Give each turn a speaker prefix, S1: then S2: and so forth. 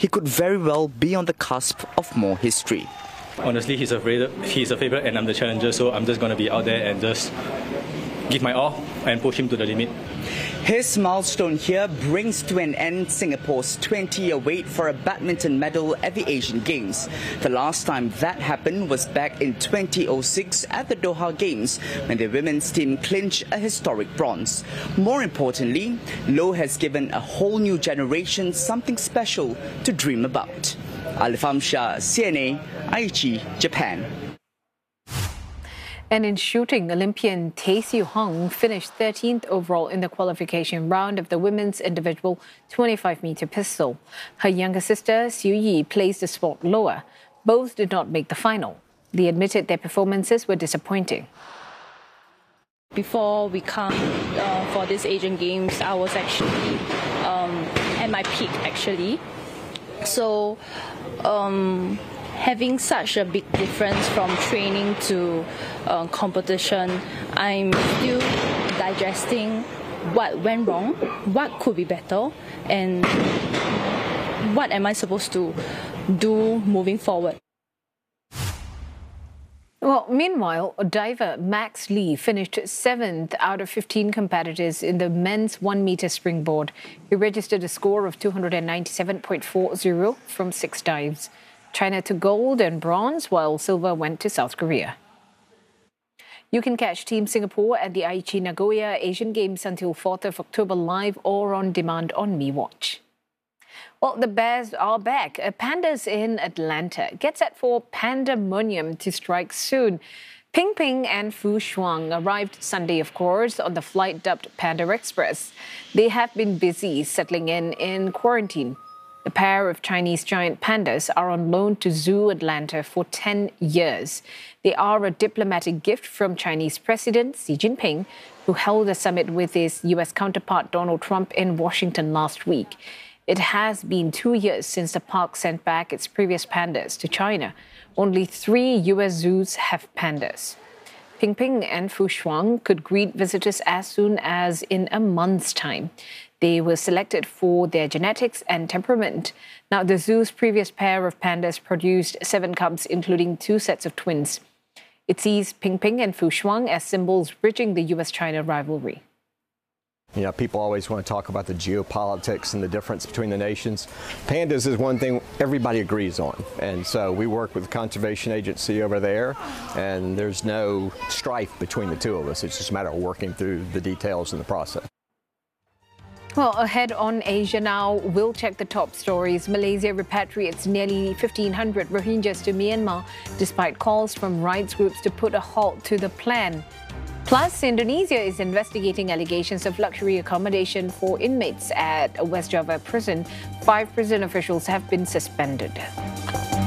S1: he could very well be on the cusp of more history.
S2: Honestly, he's a favorite and I'm the challenger, so I'm just going to be out there and just give my all and push him to the limit.
S1: His milestone here brings to an end Singapore's 20-year wait for a badminton medal at the Asian Games. The last time that happened was back in 2006 at the Doha Games, when the women's team clinched a historic bronze. More importantly, Loh has given a whole new generation something special to dream about. Alifam Shah, CNA, Aichi, Japan.
S3: And in shooting, Olympian Tae Siu Hong finished 13th overall in the qualification round of the women's individual 25-meter pistol. Her younger sister, Siu Yi, placed a spot lower. Both did not make the final. They admitted their performances were disappointing.
S4: Before we come for this Asian Games, I was actually at my peak, actually. So, having such a big difference from training to competition, I'm still digesting what went wrong, what could be better, and what am I supposed to do moving forward.
S3: Well, meanwhile, diver Max Lee finished 7th out of 15 competitors in the men's 1-meter springboard. He registered a score of 297.40 from 6 dives. China took gold and bronze, while silver went to South Korea. You can catch Team Singapore at the Aichi Nagoya Asian Games until 4th of October live or on demand on MeWatch. Well, the bears are back. Pandas in Atlanta get set for pandemonium to strike soon. Ping Ping and Fu Shuang arrived Sunday, of course, on the flight dubbed Panda Express. They have been busy settling in quarantine. The pair of Chinese giant pandas are on loan to Zoo Atlanta for 10 years. They are a diplomatic gift from Chinese President Xi Jinping, who held a summit with his U.S. counterpart Donald Trump in Washington last week. It has been 2 years since the park sent back its previous pandas to China. Only 3 U.S. zoos have pandas. Ping Ping and Fu Shuang could greet visitors as soon as in a month's time. They were selected for their genetics and temperament. Now, the zoo's previous pair of pandas produced 7 cubs, including 2 sets of twins. It sees Ping Ping and Fu Shuang as symbols bridging the U.S.-China rivalry.
S5: You know, people always want to talk about the geopolitics and the difference between the nations. Pandas is one thing everybody agrees on. And so we work with the Conservation Agency over there, and there's no strife between the two of us. It's just a matter of working through the details in the process.
S3: Well, ahead on Asia now, we'll check the top stories. Malaysia repatriates nearly 1,500 Rohingyas to Myanmar, despite calls from rights groups to put a halt to the plan. Plus, Indonesia is investigating allegations of luxury accommodation for inmates at a West Java prison. 5 prison officials have been suspended.